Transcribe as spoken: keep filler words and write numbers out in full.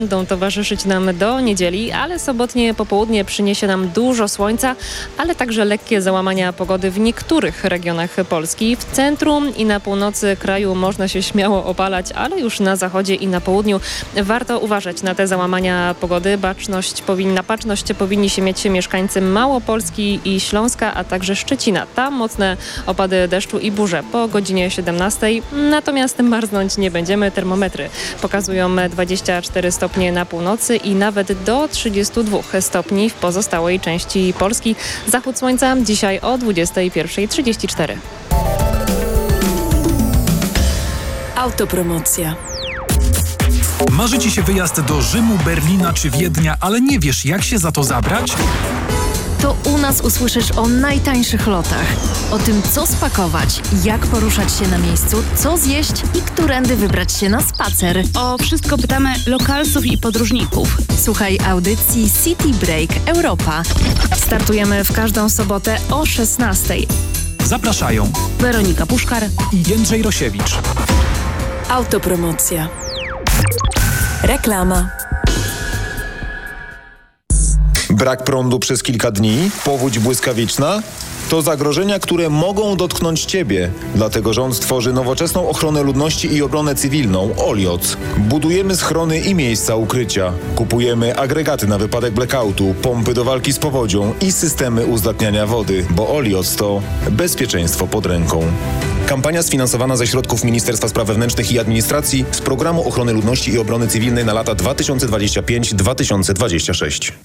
Będą towarzyszyć nam do niedzieli, ale sobotnie popołudnie przyniesie nam dużo słońca, ale także lekkie załamania pogody w niektórych regionach Polski. W centrum i na północy kraju można się śmiało opalać, ale już na zachodzie i na południu warto uważać na te załamania pogody. Baczność powinna, baczność powinni się mieć mieszkańcy Małopolski i Śląska, a także Szczecina. Tam mocne opady deszczu i burze po godzinie siedemnastej. Natomiast marznąć nie będziemy. Termometry pokazują dwadzieścia cztery stopnie na północy i nawet do trzydziestu dwóch stopni w pozostałej części Polski. Zachód słońca dzisiaj o dwudziestej pierwszej trzydzieści cztery. Autopromocja. Marzy Ci się wyjazd do Rzymu, Berlina czy Wiednia, ale nie wiesz, jak się za to zabrać? To u nas usłyszysz o najtańszych lotach, o tym, co spakować, jak poruszać się na miejscu, co zjeść i którędy wybrać się na spacer. O wszystko pytamy lokalsów i podróżników. Słuchaj audycji City Break Europa. Startujemy w każdą sobotę o szesnastej. Zapraszają Weronika Puszkar i Jędrzej Rosiewicz. Autopromocja. Reklama. Brak prądu przez kilka dni? Powódź błyskawiczna? To zagrożenia, które mogą dotknąć Ciebie. Dlatego rząd tworzy nowoczesną ochronę ludności i obronę cywilną OLIOC. Budujemy schrony i miejsca ukrycia. Kupujemy agregaty na wypadek blackoutu, pompy do walki z powodzią i systemy uzdatniania wody, bo OLIOC to bezpieczeństwo pod ręką. Kampania sfinansowana ze środków Ministerstwa Spraw Wewnętrznych i Administracji z Programu Ochrony Ludności i Obrony Cywilnej na lata dwa tysiące dwudziesty piąty do dwa tysiące dwudziestego szóstego.